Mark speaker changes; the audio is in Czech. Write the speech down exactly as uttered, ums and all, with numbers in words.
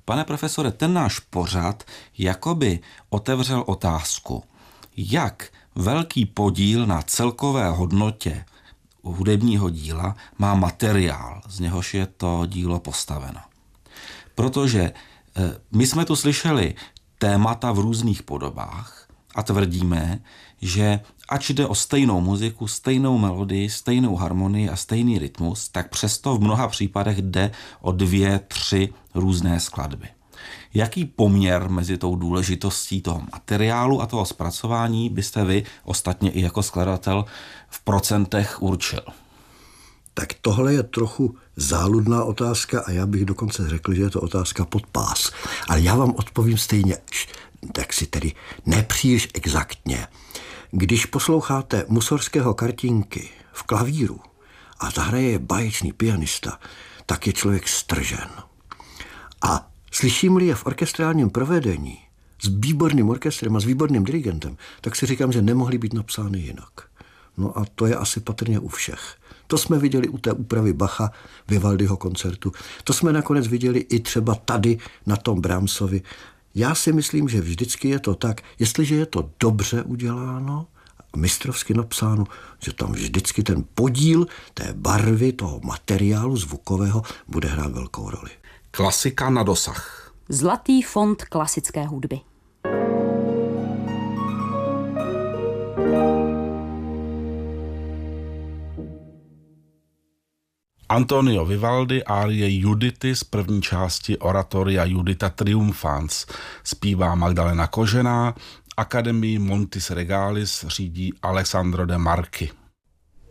Speaker 1: Pane profesore, ten náš pořad jakoby otevřel otázku, jak velký podíl na celkové hodnotě hudebního díla má materiál, z něhož je to dílo postaveno. Protože my jsme tu slyšeli témata v různých podobách a tvrdíme, že ač jde o stejnou muziku, stejnou melodii, stejnou harmonii a stejný rytmus, tak přesto v mnoha případech jde o dvě, tři různé skladby. Jaký poměr mezi tou důležitostí toho materiálu a toho zpracování byste vy, ostatně i jako skladatel, v procentech určil?
Speaker 2: Tak tohle je trochu záludná otázka a já bych dokonce řekl, že je to otázka pod pás. Ale já vám odpovím stejně, tak si tedy nepříliš exaktně. Když posloucháte Musorského Kartinky v klavíru a zahraje báječný pianista, tak je člověk stržen. A slyším-li je v orchestrálním provedení s výborným orchestrem a s výborným dirigentem, tak si říkám, že nemohly být napsány jinak. No a to je asi patrně u všech. To jsme viděli u té úpravy Bacha, Vivaldiho koncertu. To jsme nakonec viděli i třeba tady na tom Brahmsovi. Já si myslím, že vždycky je to tak, jestliže je to dobře uděláno a mistrovsky napsáno, že tam vždycky ten podíl té barvy, toho materiálu zvukového bude hrát velkou roli.
Speaker 1: Klasika na dosah.
Speaker 3: Zlatý fond klasické hudby.
Speaker 4: Antonio Vivaldi árie Judity z první části oratoria Judita Triumphans zpívá Magdalena Kožená, Akademii Montis Regalis řídí Alessandro de Marchi.